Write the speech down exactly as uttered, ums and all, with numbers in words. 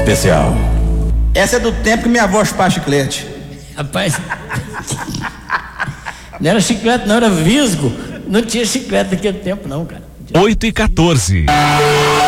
especial. Essa é do tempo que minha avó chupava chiclete. Rapaz, não era chiclete, não, era visgo. Não tinha chiclete naquele tempo, não, cara. oito e quatorze.